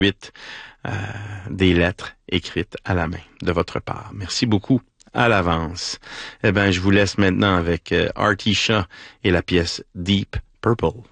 8 des lettres écrites à la main de votre part. Merci beaucoup à l'avance. Eh bien, je vous laisse maintenant avec Artie Shaw et la pièce Deep Purple.